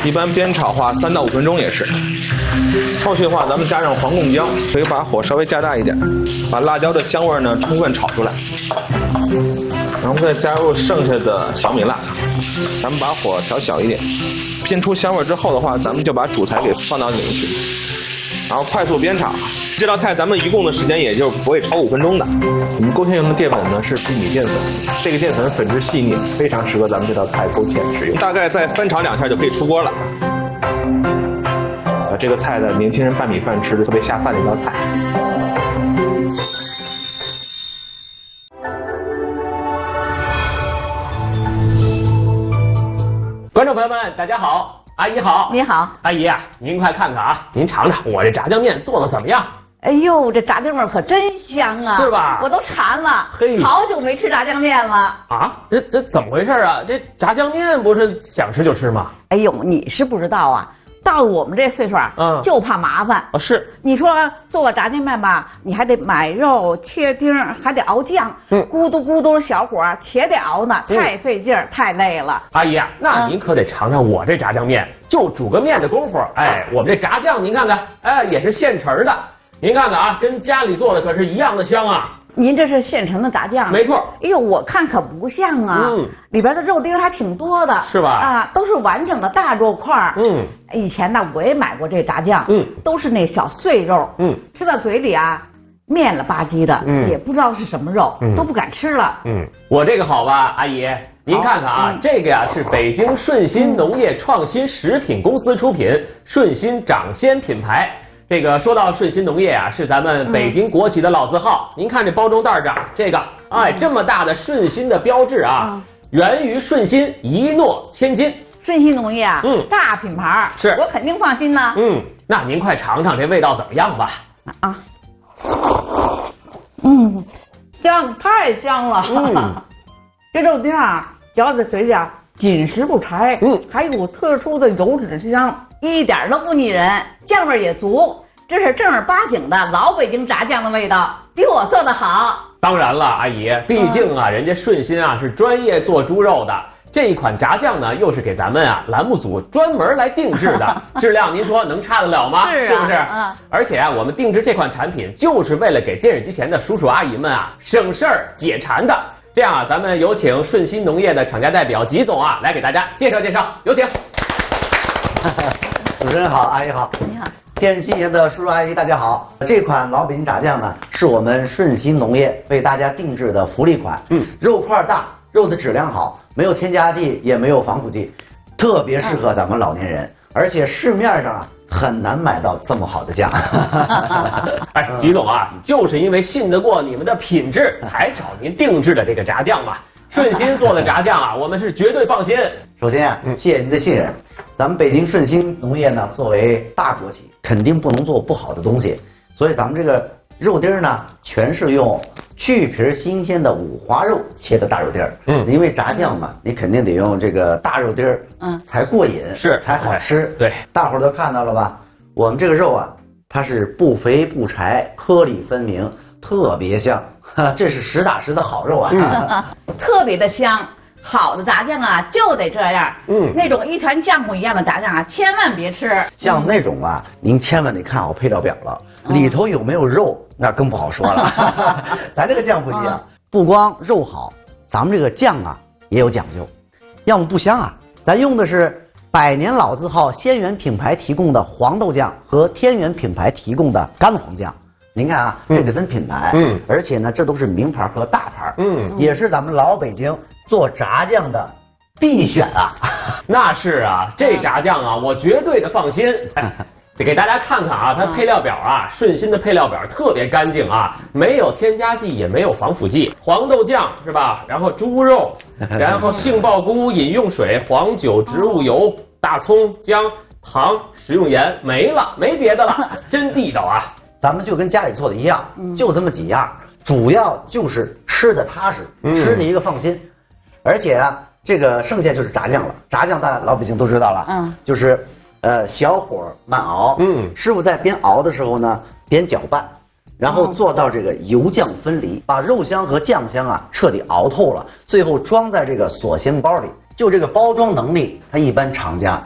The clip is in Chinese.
一般煸炒话3到5分钟也是。后续的话，咱们加上黄贡椒，可以把火稍微加大一点，把辣椒的香味呢充分炒出来。然后再加入剩下的小米辣，咱们把火调小一点，煸出香味之后的话，咱们就把主材给放到里面去，然后快速煸炒。这道菜咱们一共的时间也就不会超5分钟的。我们勾芡用的淀粉呢是玉米淀粉，这个淀粉粉质细腻，非常适合咱们这道菜勾芡使用。大概再翻炒2下就可以出锅了。这个菜的年轻人拌米饭吃的特别下饭的一道菜。 观众朋友们，大家好，阿姨好， 你好， 阿姨啊，您快看看啊，您尝尝我这炸酱面做的怎么样？ 哎呦，这炸酱面可真香啊， 是吧？ 我都馋了， 嘿， 好久没吃炸酱面了啊！这怎么回事啊？这炸酱面不是想吃就吃吗？ 哎呦，你是不知道啊。到了我们这岁数啊，就怕麻烦啊。是， 你说做个炸酱面吧，你还得买肉、切丁，还得熬酱，咕嘟咕嘟小火且得熬呢，太费劲儿，太累了。 阿姨啊，那您可得尝尝我这炸酱面，就煮个面的功夫，哎，我们这炸酱您看看，哎，也是现成的，您看看啊，跟家里做的可是一样的香啊。 您这是现成的炸酱， 没错。 哎呦，我看可不像啊，里边的肉丁还挺多的， 是吧？ 啊，都是完整的大肉块。以前呢我也买过这炸酱，都是那小碎肉，吃到嘴里啊，面了吧唧的，也不知道是什么肉，都不敢吃了。 我这个好吧，阿姨，您看看啊，这个呀是北京顺心农业创新食品公司出品，顺心掌鲜品牌。这个说到顺心农业啊，是咱们北京国企的老字号。您看这包装袋上这个，哎，这么大的顺心的标志啊，源于顺心，一诺千金。 顺心农业啊，大品牌， 是我肯定放心呢。 那您快尝尝这味道怎么样吧？ 啊，香，太香了。这肉丁啊，嚼在嘴里啊，紧实不柴，还有特殊的油脂香。一点都不腻人，酱味也足，这是正儿八经的老北京炸酱的味道，比我做的好。 当然了，阿姨，毕竟啊，人家顺心啊是专业做猪肉的，这一款炸酱呢，又是给咱们啊栏目组专门来定制的，质量您说能差得了吗？ 是不是？而且啊，我们定制这款产品，就是为了给电视机前的叔叔阿姨们啊省事儿解馋的。这样啊，咱们有请顺心农业的厂家代表吉总啊，来给大家介绍介绍，有请。 主持人好，阿姨好， 你好， 电视机前的叔叔阿姨大家好。这款老北京炸酱呢，是我们顺心农业为大家定制的福利款。肉块大，肉的质量好，没有添加剂，也没有防腐剂，特别适合咱们老年人。而且市面上啊很难买到这么好的酱。 哎，吉总啊，就是因为信得过你们的品质，才找您定制的这个炸酱嘛。顺心做的炸酱啊，我们是绝对放心。 首先啊，谢谢您的信任。咱们北京顺心农业呢，作为大国企，肯定不能做不好的东西，所以咱们这个肉丁呢，全是用去皮新鲜的五花肉切的大肉丁儿。因为炸酱嘛，你肯定得用这个大肉丁儿，才过瘾， 是才好吃。 对， 大伙儿都看到了吧？我们这个肉啊，它是不肥不柴，颗粒分明，特别香。这是实打实的好肉啊， 特别的香。好的炸酱啊，就得这样。那种一团浆糊一样的炸酱啊，千万别吃。 像那种啊，您千万得看好配料表了，里头有没有肉，那更不好说了。咱这个酱不一样，不光肉好，咱们这个酱啊也有讲究。要么不香啊，咱用的是百年老字号仙源品牌提供的黄豆酱和天元品牌提供的干黄酱。您看啊，这得分品牌，而且呢，这都是名牌和大牌，也是咱们老北京做炸酱的必选啊。 那是啊，这炸酱啊，我绝对的放心。得给大家看看啊，它配料表啊，顺心的配料表特别干净啊，没有添加剂，也没有防腐剂。黄豆酱是吧？然后猪肉，然后杏鲍菇、饮用水、黄酒、植物油、大葱、姜、糖、食用盐，没了，没别的了，真地道啊。 咱们就跟家里做的一样，就这么几样，主要就是吃的踏实，吃的一个放心。而且啊，这个剩下就是炸酱了。炸酱大家老北京都知道了，就是小火慢熬，师傅在边熬的时候呢，边搅拌，然后做到这个油酱分离，把肉香和酱香啊彻底熬透了，最后装在这个锁鲜包里。就这个包装能力，它一般厂家